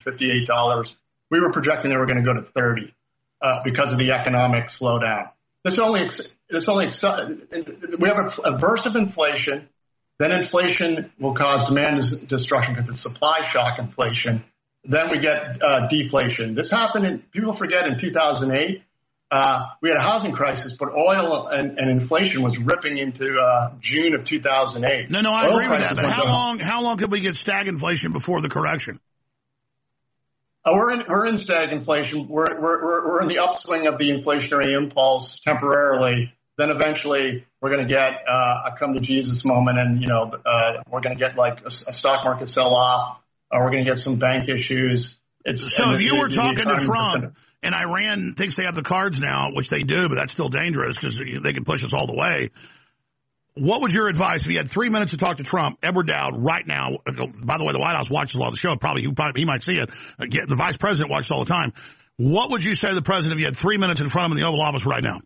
$58. We were projecting they were going to go to 30 because of the economic slowdown. We have a burst of inflation. Then inflation will cause demand destruction because it's supply shock inflation. Then we get deflation. This happened people forget in 2008. We had a housing crisis, but oil and inflation was ripping into June of 2008. No, I agree with that. But how long could we get stagflation before the correction? We're in stagflation. We're in the upswing of the inflationary impulse temporarily. Then eventually we're going to get a come to Jesus moment, and we're going to get like a stock market sell off. We're going to get some bank issues. So if you were talking to Trump and Iran thinks they have the cards now, which they do, but that's still dangerous because they can push us all the way. What would your advice if you had 3 minutes to talk to Trump, Edward Dowd, right now? By the way, the White House watches a lot of the show. He might see it. The vice president watches all the time. What would you say to the president if you had 3 minutes in front of him in the Oval Office right now?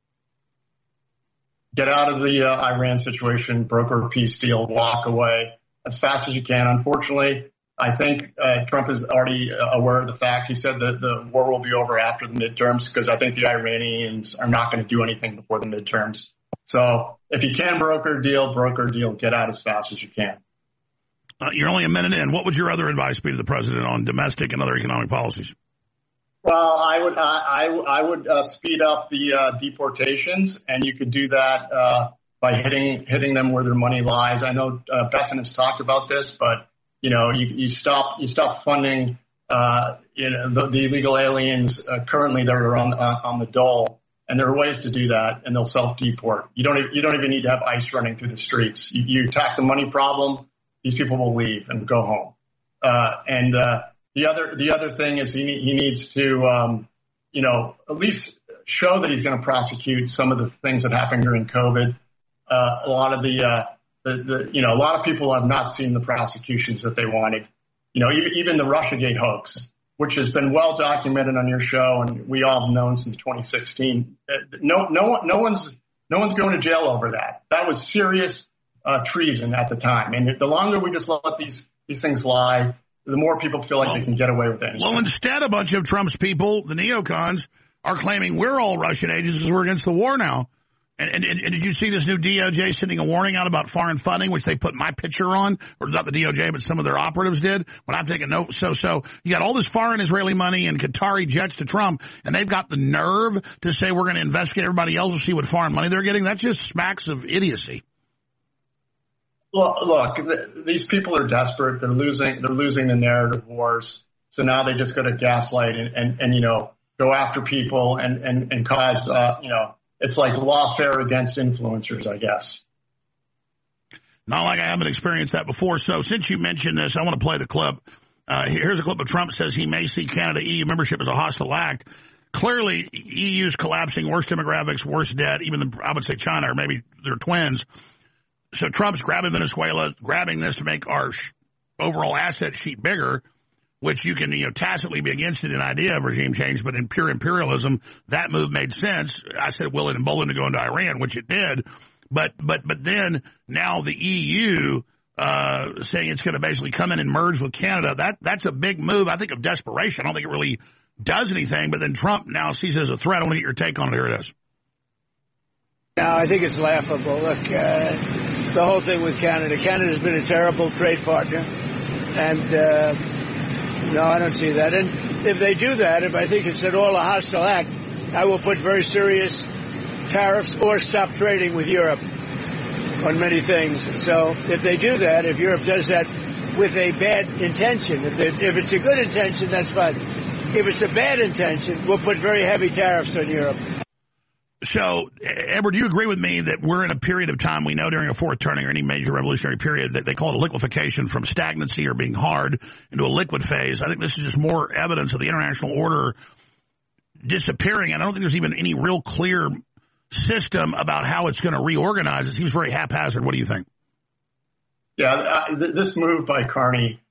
Get out of the Iran situation, broker a peace deal, walk away as fast as you can. Unfortunately, I think Trump is already aware of the fact. He said that the war will be over after the midterms because I think the Iranians are not going to do anything before the midterms. So if you can broker a deal, get out as fast as you can. You're only a minute in. What would your other advice be to the president on domestic and other economic policies? Well, I would speed up the deportations, and you could do that by hitting them where their money lies. I know Besson has talked about this, but you stop funding the illegal aliens currently that are on the dole. And there are ways to do that, and they'll self-deport. You don't even need to have ICE running through the streets. You attack the money problem, these people will leave and go home. And the other thing is he needs to at least show that he's going to prosecute some of the things that happened during COVID. A lot of a lot of people have not seen the prosecutions that they wanted. Even the Russiagate hoax, which has been well documented on your show, and we all have known since 2016. No one's going to jail over that. That was serious treason at the time. And the longer we just let these things lie, the more people feel like they can get away with anything. Well, instead, a bunch of Trump's people, the neocons, are claiming we're all Russian agents because we're against the war now. And did you see this new DOJ sending a warning out about foreign funding, which they put my picture on, or not the DOJ, but some of their operatives did? When I'm taking note, so you got all this foreign Israeli money and Qatari jets to Trump, and they've got the nerve to say we're going to investigate everybody else to see what foreign money they're getting. That just smacks of idiocy. Look, these people are desperate. They're losing the narrative wars. So now they just got to gaslight and go after people and cause it's like lawfare against influencers, I guess. Not like I haven't experienced that before. So since you mentioned this, I want to play the clip. Here's a clip of Trump says he may see Canada-EU membership as a hostile act. Clearly, EU's collapsing, worse demographics, worse debt, even I would say China, or maybe they're twins. So Trump's grabbing Venezuela, grabbing this to make our overall asset sheet bigger, which you can, tacitly be against it in idea of regime change, but in pure imperialism, that move made sense. I said will it embolden to go into Iran, which it did. But then now the EU saying it's going to basically come in and merge with Canada. That's a big move, I think, of desperation. I don't think it really does anything, but then Trump now sees it as a threat. I want to get your take on it. Here it is. No, I think it's laughable. Look, the whole thing with Canada. Canada's been a terrible trade partner. And no, I don't see that. And if they do that, if I think it's at all a hostile act, I will put very serious tariffs or stop trading with Europe on many things. So if they do that, if Europe does that with a bad intention, if it's a good intention, that's fine. If it's a bad intention, we'll put very heavy tariffs on Europe. So, Edward, do you agree with me that we're in a period of time, we know during a fourth turning or any major revolutionary period, that they call it a liquefaction from stagnancy or being hard into a liquid phase? I think this is just more evidence of the international order disappearing, and I don't think there's even any real clear system about how it's going to reorganize. It seems very haphazard. What do you think? Yeah, this move by Carney,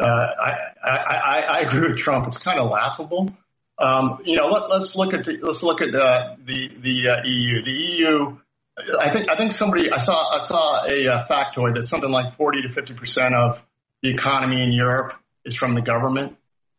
I agree with Trump. It's kind of laughable. Let's look at the EU. The EU, I think I saw a factoid that something like 40 to 50% of the economy in Europe is from the government.